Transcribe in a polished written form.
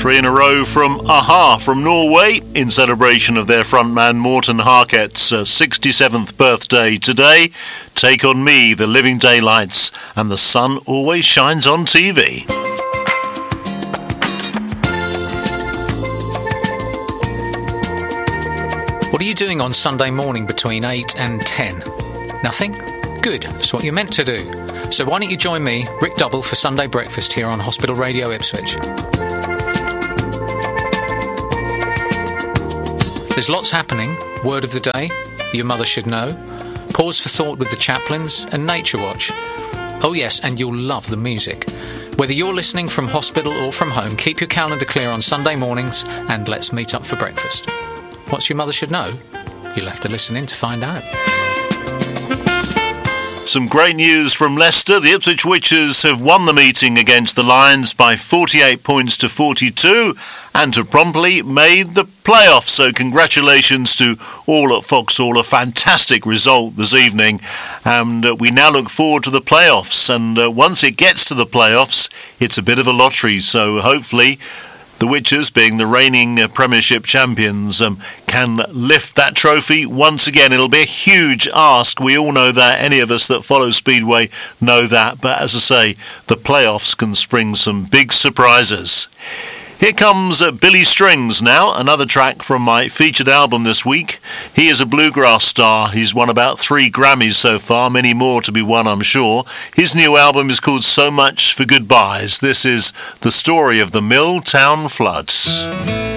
Three in a row from a-ha from Norway in celebration of their frontman Morten Harket's 67th birthday today. Take On Me, The Living Daylights, and The Sun Always Shines on TV. What are you doing on Sunday morning between 8 and 10? Nothing? Good, it's what you're meant to do. So why don't you join me, Rick Double, for Sunday breakfast here on Hospital Radio Ipswich. There's lots happening. Word of the day, your mother should know. Pause for thought with the chaplains and Nature Watch. Oh yes, and you'll love the music. Whether you're listening from hospital or from home, keep your calendar clear on Sunday mornings and let's meet up for breakfast. What's your mother should know? You'll have to listen in to find out. Some great news from Leicester. The Ipswich Witches have won the meeting against the Lions by 48 points to 42 and have promptly made the playoffs. So congratulations to all at Foxhall. A fantastic result this evening. And we now look forward to the playoffs. And once it gets to the playoffs, it's a bit of a lottery. So hopefully the Witches, being the reigning Premiership champions, can lift that trophy once again. It'll be a huge ask. We all know that. Any of us that follow Speedway know that. But as I say, the playoffs can spring some big surprises. Here comes Billy Strings now, another track from my featured album this week. He is a bluegrass star. He's won about 3 Grammys so far, many more to be won, I'm sure. His new album is called So Much for Goodbyes. This is the story of the Milltown Floods.